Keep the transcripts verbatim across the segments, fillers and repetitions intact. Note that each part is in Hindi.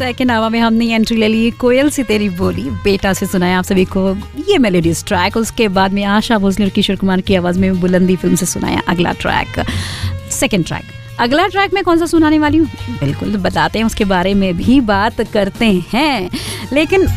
सेकंड आवर में हमने एंट्री ले ली कोयल सी तेरी बोली बेटा से सुनाया आप सभी को ये मेलोडियस ट्रैक। उसके बाद में आशा भोसले और किशोर कुमार की आवाज में बुलंदी फिल्म से सुनाया अगला ट्रैक, सेकंड ट्रैक। अगला ट्रैक मैं कौन सा सुनाने वाली हूँ बिल्कुल बताते हैं, उसके बारे में भी बात करते हैं। लेकिन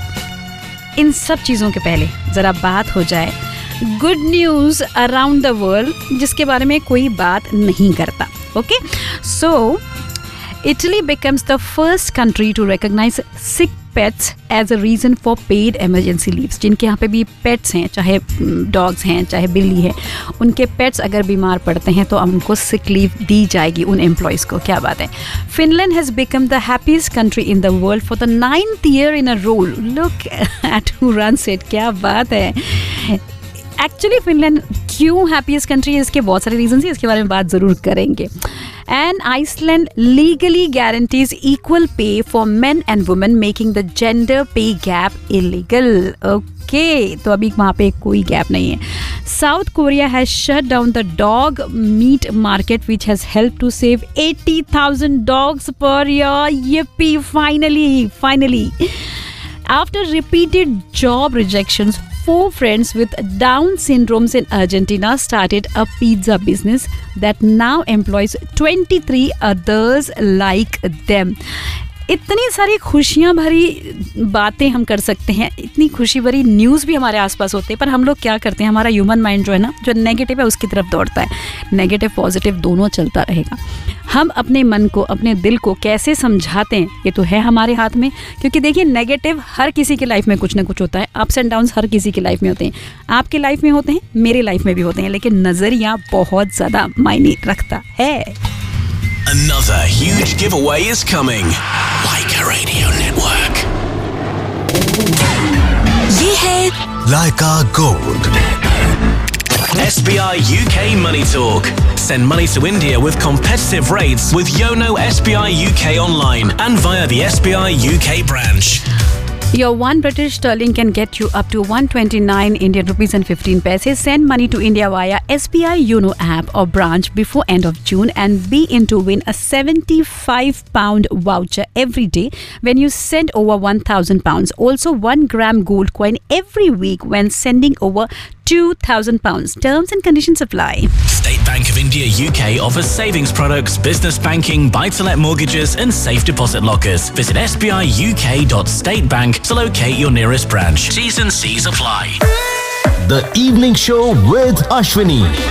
इन सब चीज़ों के पहले ज़रा बात हो जाए good news around the world जिसके बारे में कोई बात नहीं करता। Okay, so Italy becomes the first country to recognize sick pets as a reason for paid emergency leaves। जिनके यहाँ पे भी पेट्स हैं, चाहे डॉग्स हैं चाहे बिल्ली है, उनके पेट्स अगर बीमार पड़ते हैं तो उनको सिक लीव दी जाएगी उन एम्प्लॉयज़ को। क्या बात है। Finland has become the happiest country in the world for the ninth year in a row. Look at who runs it, क्या बात है। एक्चुअली फिनलैंड क्यों हैप्पीएस्ट कंट्री है, इसके बहुत सारे रीजन है, इसके बारे में बात ज़रूर करेंगे। And Iceland legally guarantees equal pay for main and women making the gender पे गैप इलीगल। ओके, तो अभी वहाँ पे कोई गैप नहीं है। South Korea has shut down the dog meat market which has help to save eighty thousand dogs per year. yippee, finally finally after repeated job rejections, four friends with Down syndromes in Argentina started a pizza business that now employs twenty-three others like them. इतनी सारी खुशियाँ भरी बातें हम कर सकते हैं, इतनी खुशी भरी न्यूज़ भी हमारे आसपास होते हैं, पर हम लोग क्या करते हैं, हमारा ह्यूमन माइंड जो है ना, जो नेगेटिव है उसकी तरफ दौड़ता है। नेगेटिव पॉजिटिव दोनों चलता रहेगा। हम अपने मन को, अपने दिल को कैसे समझाते हैं ये तो है हमारे हाथ में, क्योंकि देखिए नेगेटिव हर किसी की लाइफ में कुछ ना कुछ होता है, अप्स एंड डाउन्स हर किसी की लाइफ में होते हैं, आपके लाइफ में होते हैं, मेरे लाइफ में भी होते हैं, लेकिन नज़रिया बहुत ज़्यादा मायने रखता है। Another huge giveaway is coming. Laika Radio Network. ये है Laika Gold. S B I U K Money Talk. Send money to India with competitive rates with Yono S B I U K online and via the S B I U K branch. Your one British sterling can get you up to one hundred twenty-nine Indian rupees and fifteen paise. Send money to India via S B I Yono app or branch before end of June and be in to win a seventy-five pound voucher every day when you send over one thousand pounds. Also one gram gold coin every week when sending over two thousand pounds. Terms and conditions apply. State Bank of India U K offers savings products, business banking, buy-to-let mortgages and safe deposit lockers. Visit s b i u k dot state bank to locate your nearest branch. T's and C's apply. The Evening Show with Ashwini.